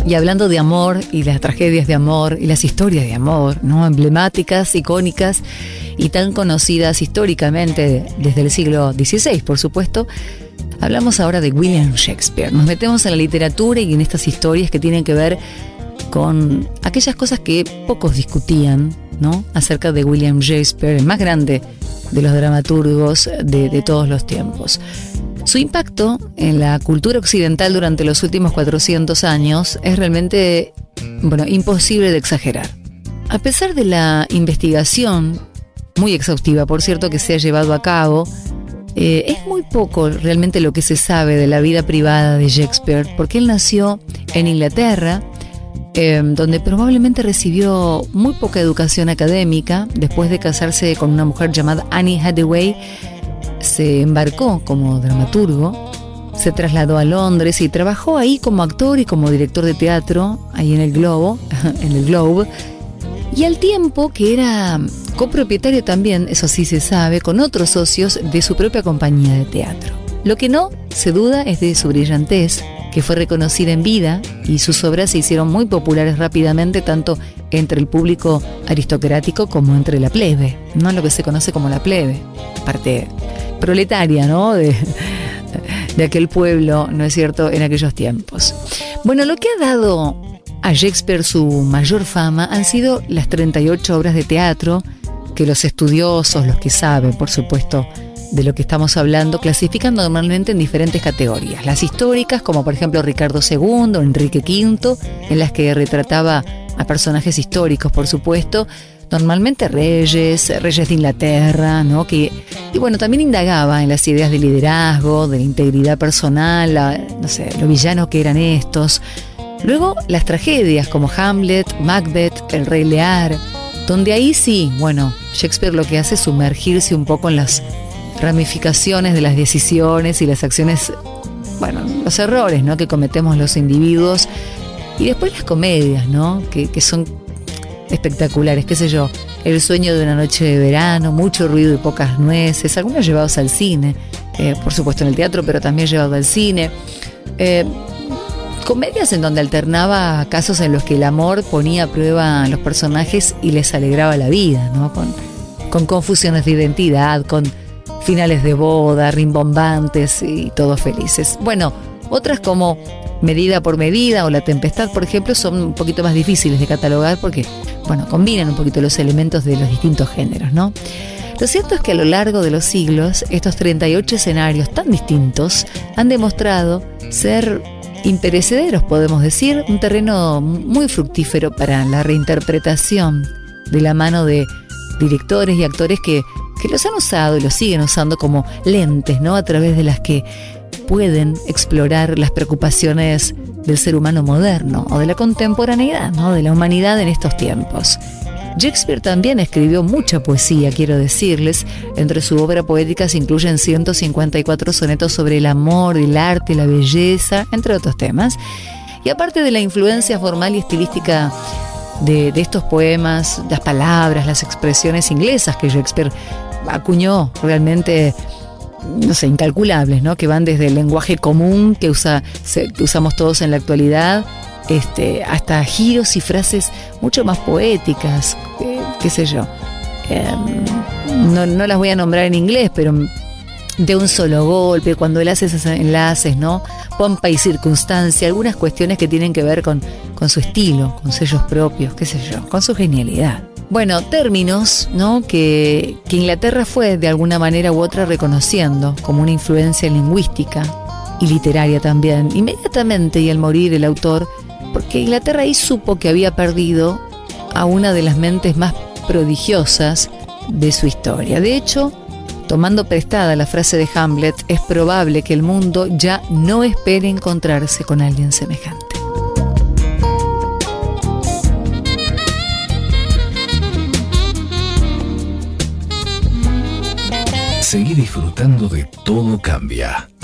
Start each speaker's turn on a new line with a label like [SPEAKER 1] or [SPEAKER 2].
[SPEAKER 1] Y hablando de amor y las tragedias de amor y las historias de amor, ¿no? Emblemáticas, icónicas y tan conocidas históricamente desde el siglo XVI, por supuesto, hablamos ahora de William Shakespeare. Nos metemos en la literatura y en estas historias que tienen que ver con aquellas cosas que pocos discutían, ¿no? Acerca de William Shakespeare, el más grande de los dramaturgos de todos los tiempos. Su impacto en la cultura occidental durante los últimos 400 años es realmente, imposible de exagerar. A pesar de la investigación, muy exhaustiva, por cierto, que se ha llevado a cabo, es muy poco realmente lo que se sabe de la vida privada de Shakespeare, porque él nació en Inglaterra, donde probablemente recibió muy poca educación académica. Después de casarse con una mujer llamada Annie Hathaway, se embarcó como dramaturgo, se trasladó a Londres y trabajó ahí como actor y como director de teatro, ahí en el Globe, y al tiempo que era copropietario también, eso sí se sabe, con otros socios de su propia compañía de teatro. Lo que no se duda es de su brillantez, que fue reconocida en vida, y sus obras se hicieron muy populares rápidamente, tanto entre el público aristocrático como entre la plebe, ¿no? Lo que se conoce como la plebe, parte proletaria, ¿no? de aquel pueblo, ¿no es cierto?, en aquellos tiempos. Bueno, lo que ha dado a Shakespeare su mayor fama han sido las 38 obras de teatro que los estudiosos, los que saben, por supuesto, de lo que estamos hablando, clasifican normalmente en diferentes categorías. Las históricas, como por ejemplo Ricardo II, Enrique V, en las que retrataba a personajes históricos, por supuesto, normalmente reyes de Inglaterra, ¿no? Y bueno, también indagaba en las ideas de liderazgo, de la integridad personal, lo villanos que eran estos. Luego las tragedias como Hamlet, Macbeth, El Rey Lear, donde ahí sí, Shakespeare lo que hace es sumergirse un poco en las ramificaciones de las decisiones y las acciones, los errores, ¿no?, que cometemos los individuos. Y después las comedias, ¿no?, que son espectaculares, qué sé yo, El sueño de una noche de verano, Mucho ruido y pocas nueces, algunos llevados al cine, por supuesto en el teatro, pero también llevados al cine. Comedias en donde alternaba casos en los que el amor ponía a prueba a los personajes y les alegraba la vida, ¿no?, con confusiones de identidad, con finales de boda, rimbombantes y todos felices. Otras como Medida por medida o La tempestad, por ejemplo, son un poquito más difíciles de catalogar porque, combinan un poquito los elementos de los distintos géneros, ¿no? Lo cierto es que a lo largo de los siglos, estos 38 escenarios tan distintos han demostrado ser imperecederos, podemos decir, un terreno muy fructífero para la reinterpretación de la mano de directores y actores que los han usado y los siguen usando como lentes, ¿no?, a través de las que pueden explorar las preocupaciones del ser humano moderno o de la contemporaneidad, ¿no?, de la humanidad en estos tiempos. Shakespeare también escribió mucha poesía, quiero decirles. Entre su obra poética se incluyen 154 sonetos sobre el amor, el arte, la belleza, entre otros temas. Y aparte de la influencia formal y estilística de estos poemas, las palabras, las expresiones inglesas que Shakespeare acuñó realmente, incalculables, ¿no?, que van desde el lenguaje común que usamos todos en la actualidad, hasta giros y frases mucho más poéticas, qué sé yo. No las voy a nombrar en inglés, pero de un solo golpe, cuando él hace esos enlaces, ¿no?, pompa y circunstancia, algunas cuestiones que tienen que ver con su estilo, con sellos propios, qué sé yo, con su genialidad. Términos, ¿no?, que Inglaterra fue de alguna manera u otra reconociendo como una influencia lingüística y literaria también, inmediatamente y al morir el autor, porque Inglaterra ahí supo que había perdido a una de las mentes más prodigiosas de su historia. De hecho, tomando prestada la frase de Hamlet, es probable que el mundo ya no espere encontrarse con alguien semejante.
[SPEAKER 2] Seguí disfrutando de Todo Cambia.